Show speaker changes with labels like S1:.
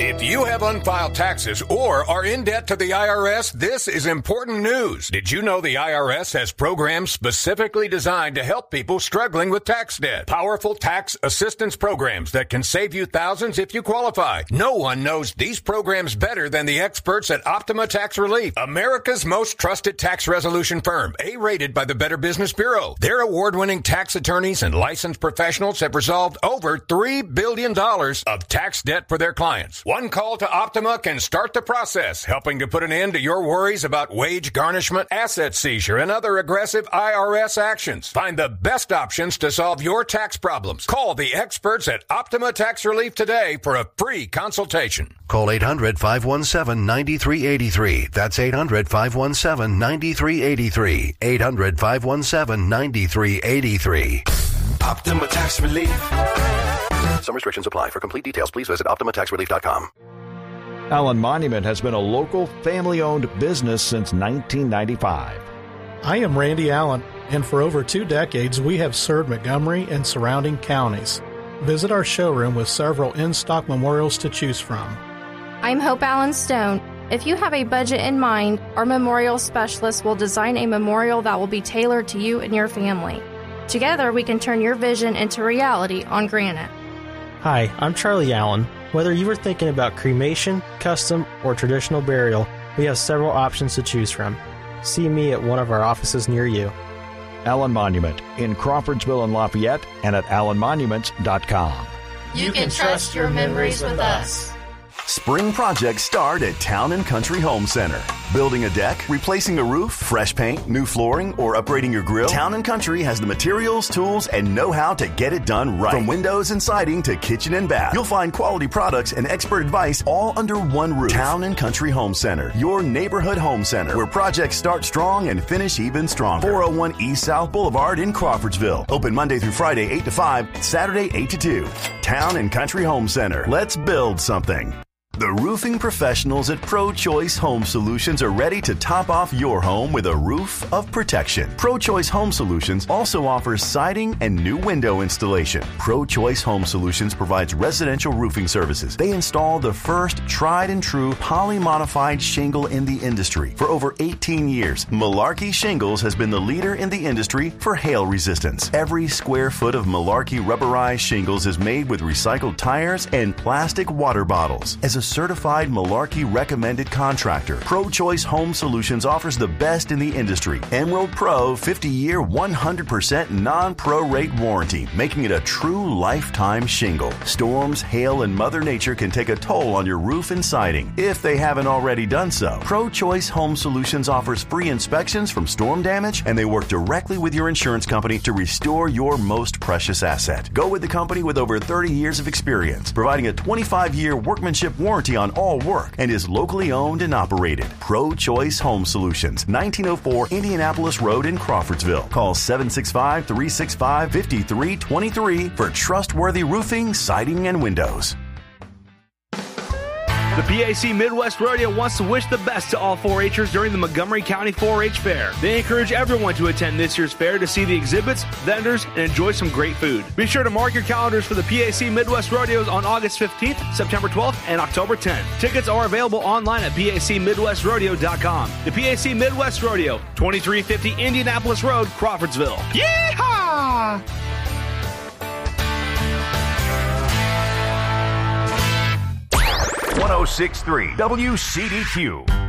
S1: If you have unfiled taxes or are in debt to the IRS, this is important news. Did you know the IRS has programs specifically designed to help people struggling with tax debt? Powerful tax assistance programs that can save you thousands if you qualify. No one knows these programs better than the experts at Optima Tax Relief, America's most trusted tax resolution firm, A-rated by the Better Business Bureau. Their award-winning tax attorneys and licensed professionals have resolved over $3 billion of tax debt for their clients. One call to Optima can start the process, helping to put an end to your worries about wage garnishment, asset seizure, and other aggressive IRS actions. Find the best options to solve your tax problems. Call the experts at Optima Tax Relief today for a free consultation.
S2: Call 800-517-9383. That's 800-517-9383. 800-517-9383.
S3: Optima Tax Relief.
S2: Some restrictions apply. For complete details, please visit OptimaTaxRelief.com.
S4: Allen Monument has been a local, family-owned business since 1995.
S5: I am Randy Allen, and for over 2 decades, we have served Montgomery and surrounding counties. Visit our showroom with several in-stock memorials to choose from.
S6: I'm Hope Allen Stone. If you have a budget in mind, our memorial specialist will design a memorial that will be tailored to you and your family. Together, we can turn your vision into reality on Granite.
S7: Hi, I'm Charlie Allen. Whether you were thinking about cremation, custom, or traditional burial, we have several options to choose from. See me at one of our offices near you.
S4: Allen Monument in Crawfordsville and Lafayette and at allenmonuments.com.
S8: You can trust your memories with us.
S9: Spring projects start at Town & Country Home Center. Building a deck, replacing a roof, fresh paint, new flooring, or upgrading your grill? Town & Country has the materials, tools, and know-how to get it done right. From windows and siding to kitchen and bath, you'll find quality products and expert advice all under one roof. Town & Country Home Center, your neighborhood home center, where projects start strong and finish even stronger. 401 East South Boulevard in Crawfordsville. Open Monday through Friday 8 to 5, Saturday 8 to 2. Town & Country Home Center. Let's build something. The roofing professionals at Pro-Choice Home Solutions are ready to top off your home with a roof of protection. Pro-Choice Home Solutions also offers siding and new window installation. Pro-Choice Home Solutions provides residential roofing services. They install the first tried and true poly-modified shingle in the industry. For over 18 years, Malarkey Shingles has been the leader in the industry for hail resistance. Every square foot of Malarkey rubberized shingles is made with recycled tires and plastic water bottles. As a certified Malarkey recommended contractor, Pro-Choice Home Solutions offers the best in the industry. Emerald Pro 50-year 100% non-pro-rate warranty, making it a true lifetime shingle. Storms, hail, and Mother Nature can take a toll on your roof and siding if they haven't already done so. Pro-Choice Home Solutions offers free inspections from storm damage, and they work directly with your insurance company to restore your most precious asset. Go with the company with over 30 years of experience, providing a 25-year workmanship warranty on all work, and is locally owned and operated. Pro-Choice Home Solutions, 1904 Indianapolis Road in Crawfordsville. Call 765-365-5323 for trustworthy roofing, siding, and windows.
S10: The PAC Midwest Rodeo wants to wish the best to all 4-H'ers during the Montgomery County 4-H Fair. They encourage everyone to attend this year's fair to see the exhibits, vendors, and enjoy some great food. Be sure to mark your calendars for the PAC Midwest Rodeos on August 15th, September 12th, and October 10th. Tickets are available online at pacmidwestrodeo.com. The PAC Midwest Rodeo, 2350 Indianapolis Road, Crawfordsville. Yeehaw!
S11: 106.3 WCDQ.